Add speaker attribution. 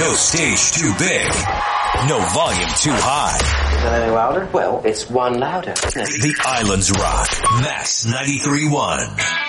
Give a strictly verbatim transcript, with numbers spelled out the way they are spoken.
Speaker 1: No stage too big. No volume too high.
Speaker 2: Is that any louder? Well, it's one louder.
Speaker 1: The Islands Rock. Max ninety-three point one.